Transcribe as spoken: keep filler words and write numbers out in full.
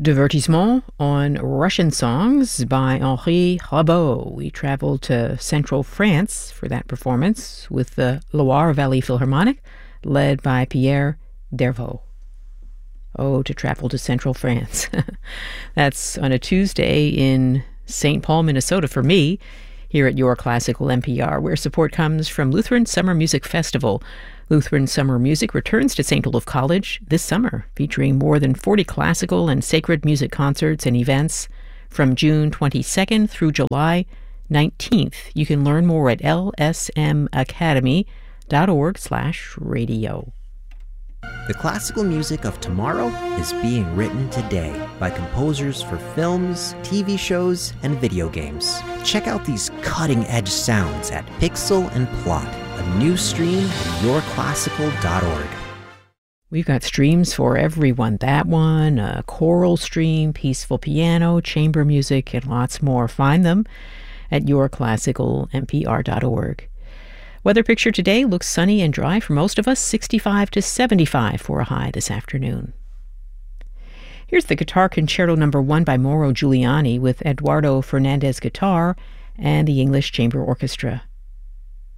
Divertissement on Russian songs by Henri Rabault. We traveled to central France for that performance with the Loire Valley Philharmonic, led by Pierre Dervaux. Oh, to travel to central France. That's on a Tuesday in Saint Paul, Minnesota for me, here at Your Classical N P R, where support comes from Lutheran Summer Music Festival. Lutheran Summer Music returns to Saint Olaf College this summer, featuring more than forty classical and sacred music concerts and events from June twenty-second through July nineteenth. You can learn more at l s m academy dot org slash radio. The classical music of tomorrow is being written today by composers for films, T V shows, and video games. Check out these cutting-edge sounds at Pixel and Plot, a new stream at your classical dot org. We've got streams for everyone. That one, a choral stream, peaceful piano, chamber music, and lots more. Find them at your classical n p r dot org. Weather picture today looks sunny and dry for most of us, sixty-five to seventy-five for a high this afternoon. Here's the Guitar Concerto number one by Mauro Giuliani with Eduardo Fernandez guitar and the English Chamber Orchestra.